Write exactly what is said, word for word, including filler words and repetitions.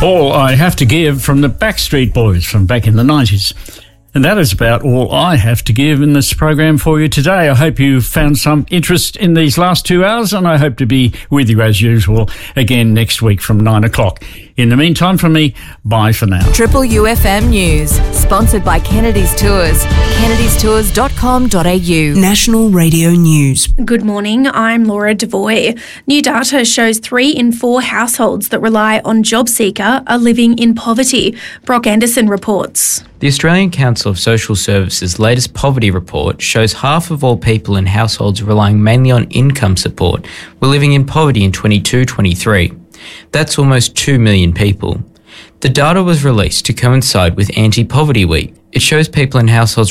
All I Have to Give from the Backstreet Boys from back in the nineties. And that is about all I have to give in this program for you today. I hope you found some interest in these last two hours, and I hope to be with you as usual again next week from nine o'clock. In the meantime, from me, bye for now. Triple U F M News, sponsored by Kennedy's Tours. kennedys tours dot com dot a u. National Radio News. Good morning, I'm Laura Devoy. New data shows three in four households that rely on JobSeeker are living in poverty. Brock Anderson reports. The Australian Council of Social Services' latest poverty report shows half of all people in households relying mainly on income support were living in poverty in twenty-two twenty-three. That's almost two million people. The data was released to coincide with Anti-Poverty Week. It shows people in households